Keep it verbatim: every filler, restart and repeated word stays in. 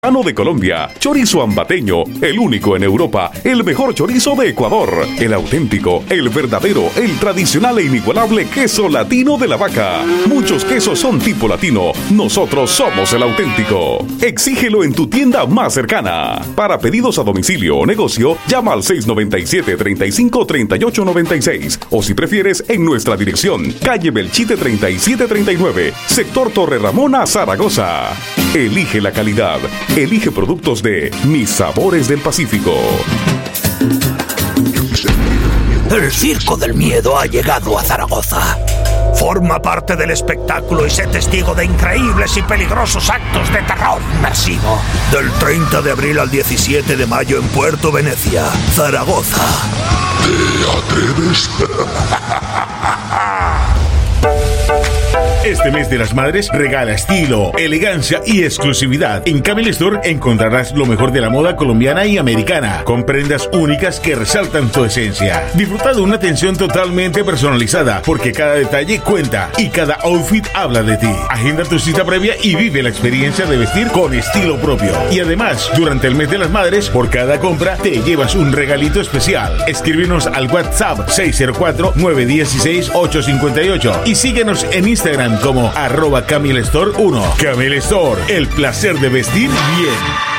de Colombia, chorizo ambateño, el único en Europa, el mejor chorizo de Ecuador, el auténtico, el verdadero, el tradicional e inigualable queso latino de la vaca. Muchos quesos son tipo latino, nosotros somos el auténtico. Exígelo en tu tienda más cercana. Para pedidos a domicilio o negocio, llama al seis noventa y siete, treinta y cinco, treinta y ocho noventa y seis o si prefieres en nuestra dirección, calle Belchite treinta y siete treinta y nueve, sector Torre Ramona, Zaragoza. Elige la calidad. Elige productos de Mis Sabores del Pacífico. El Circo del Miedo ha llegado a Zaragoza. Forma parte del espectáculo y sé testigo de increíbles y peligrosos actos de terror inmersivo. Del treinta de abril al diecisiete de mayo en Puerto Venecia, Zaragoza. ¿Te atreves? Este mes de las madres regala estilo, elegancia y exclusividad. En Camille Store encontrarás lo mejor de la moda colombiana y americana, con prendas únicas que resaltan tu esencia. Disfruta de una atención totalmente personalizada, porque cada detalle cuenta y cada outfit habla de ti. Agenda tu cita previa y vive la experiencia de vestir con estilo propio. Y además, durante el mes de las madres, por cada compra te llevas un regalito especial. Escríbenos al WhatsApp seis cero cuatro, nueve uno seis, ocho cinco ocho y síguenos en Instagram como arroba Camille Store uno. Camille Store, el placer de vestir bien.